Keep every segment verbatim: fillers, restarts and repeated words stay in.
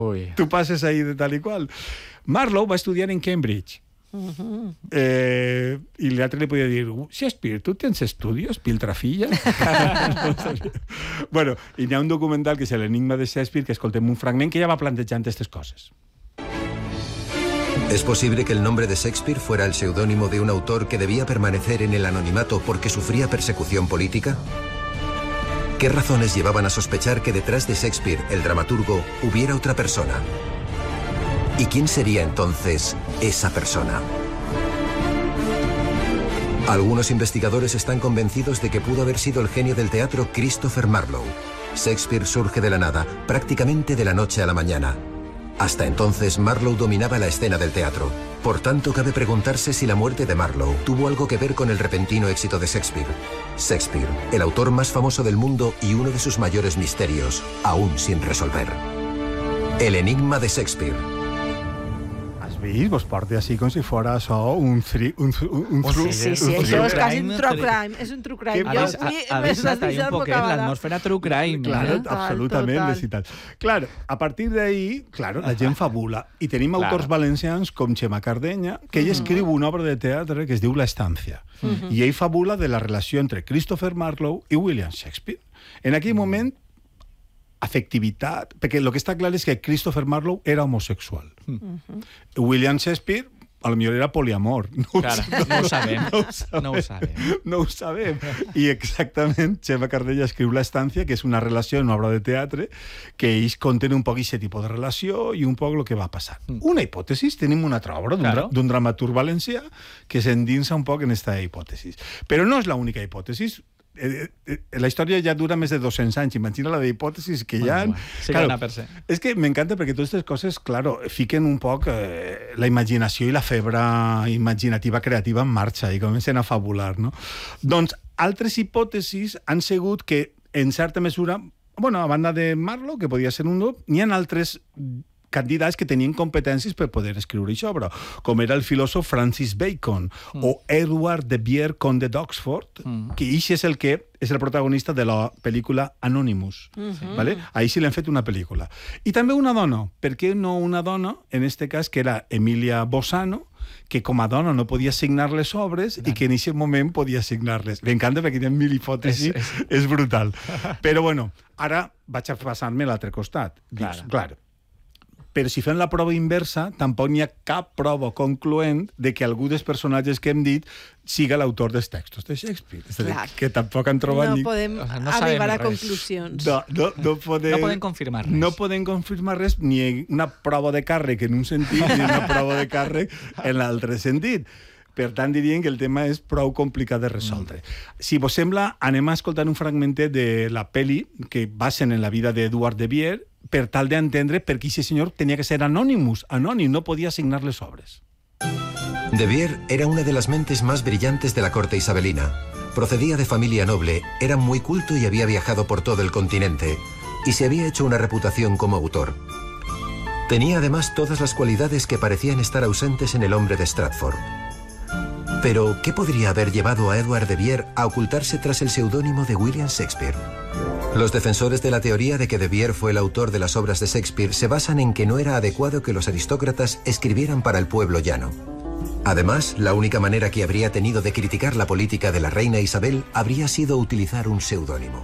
Ui. Tu passes ahí de tal i qual. Marlowe va estudiar en Cambridge. Uh-huh. eh, i l'altre li podia dir: Shakespeare, tu tens estudios, piltrafilla? Bueno, i hi ha un documental que és l'enigma de Shakespeare, que escoltem un fragment que ja va plantejant aquestes coses. ¿Es posible que el nombre de Shakespeare fuera el seudónimo de un autor que debía permanecer en el anonimato porque sufría persecución política? ¿Qué razones llevaban a sospechar que detrás de Shakespeare, el dramaturgo, hubiera otra persona? ¿Y quién sería entonces esa persona? Algunos investigadores están convencidos de que pudo haber sido el genio del teatro Christopher Marlowe. Shakespeare surge de la nada, prácticamente de la noche a la mañana. Hasta entonces, Marlowe dominaba la escena del teatro. Por tanto, cabe preguntarse si la muerte de Marlowe tuvo algo que ver con el repentino éxito de Shakespeare. Shakespeare, el autor más famoso del mundo y uno de sus mayores misterios, aún sin resolver. El enigma de Shakespeare. Vist? Vos porta així com si fos això un... Thri, un, un, un oh, sí, sí, sí, això és quasi un true crime. És un true crime. Ha deixat ahí un poquet l'atmosfera true crime. Claro, eh? absolutament. Total. Claro, a partir d'ahí, claro, la gent fabula. I tenim claro. autors valencians com Xema Cardenya, que ell uh-huh. escriu una obra de teatre que es diu La Estancia. Uh-huh. I ell fabula de la relació entre Christopher Marlowe i William Shakespeare. En aquell uh-huh. moment, afectivitat, perquè el que està clar és que Christopher Marlowe era homosexual. Uh-huh. William Shakespeare, a lo millor era poliamor. No, claro, ho, no ho sabem. No ho sabem. No ho sabem. No ho sabem. I exactament, Xema Cardella escriu La Estancia, que és una relació, una obra de teatre, que ells conten un poc aquest tipus de relació i un poc el que va passar. Mm. Una hipòtesi, tenim una altra obra d'un claro. dra dramaturg valencià que s'endinsa un poc en aquesta hipòtesi. Però no és l'única hipòtesi. Eh, eh, la història ja dura més de dos-cents anys. Imagina la d'hipòtesis que hi ha. Bueno, bueno. Sí, claro, per ser. És que m'encanta perquè totes aquestes coses, claro, fiquen un poc eh, la imaginació i la febre imaginativa creativa en marxa i comencen a fabular, no? Doncs altres hipòtesis han sigut que, en certa mesura, bueno, a banda de Marlowe, que podia ser un no, n'hi ha altres candidats que tenien competències per poder escriure això, però com era el filòsof Francis Bacon mm. o Edward de Vere, conde d'Oxford, mm. que ix és el que és el protagonista de la pel·lícula Anonymous. Mm-hmm. ¿Vale? Ahí sí l'han fet una pel·lícula. I també una dona. Per què no una dona? En este cas, que era Emilia Bossano, que com a dona no podia signar les obres claro. i que en aquest moment podia signar-les. M'encanta perquè hi ha mil hipòtesis, és, és... és brutal. Però bueno, ara vaig a passar-me a l'altre costat. Claro. Dius, clar, però si fem la prova inversa, tampoc n'hi ha cap prova concloent de que algú dels personatges que hem dit siga l'autor dels textos de Shakespeare. És a dir, que tampoc han trobat... No ni... podem no arribar a res. conclusions. No, no, no, podem... no podem confirmar res. No podem confirmar res, ni una prova de càrrec en un sentit, ni una prova de càrrec en l'altre sentit. Per tant, diríem que el tema és prou complicat de resoldre. Mm. Si vos sembla, anem a escoltar un fragmentet de la peli que basen en la vida d'Edward de Vere per tal d'entendre per què aquest senyor tenia que ser anònimus, anònim, no podia signar les obres. De Vere era una de las mentes más brillantes de la corte isabelina. Procedía de familia noble, era muy culto y había viajado por todo el continente, y se había hecho una reputación como autor. Tenía además todas las cualidades que parecían estar ausentes en el hombre de Stratford. Pero, ¿qué podría haber llevado a Edward de Vere a ocultarse tras el seudónimo de William Shakespeare? Los defensores de la teoría de que de Vere fue el autor de las obras de Shakespeare se basan en que no era adecuado que los aristócratas escribieran para el pueblo llano. Además, la única manera que habría tenido de criticar la política de la reina Isabel habría sido utilizar un seudónimo.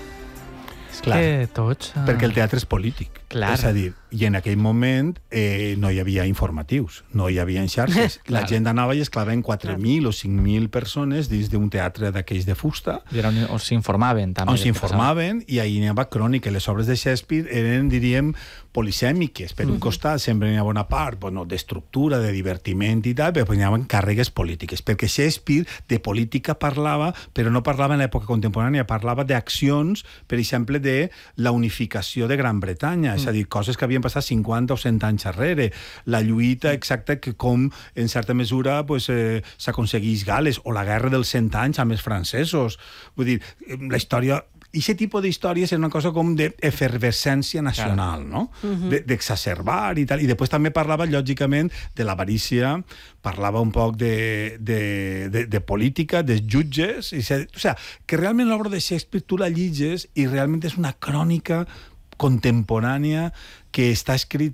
Clar, que tots... perquè el teatre és polític. Clar. És a dir, i en aquell moment eh, no hi havia informatius, no hi havia xarxes. La gent anava i es clavaven quatre mil o cinc mil persones dins d'un teatre d'aquells de fusta. I era on, on s'informaven, també. On s'informaven, i ahí n'hi havia crònica. Les obres de Shakespeare eren, diríem, polisèmiques. Per un costat, sempre n'hi havia una part bueno, d'estructura, de divertiment i tal, però n'hi havia càrregues polítiques. Perquè Shakespeare de política parlava, però no parlava en l'època contemporània, parlava d'accions, per exemple, de la unificació de Gran Bretanya, és a dir, coses que havien passat cinquanta o cent anys darrere, la lluita exacta que com, en certa mesura, pues, eh, s'aconseguís Gales, o la guerra dels cent anys amb els francesos. Vull dir, la història... I aquest tipus d'històries és una cosa com d'efervescència nacional, no? Uh-huh. D'exacerbar i tal. I després també parlava, lògicament, de l'avarícia, parlava un poc de, de, de, de política, dels jutges. I, o sigui, que realment l'obra de Shakespeare tu la lliges i realment és una crònica contemporània que està escrit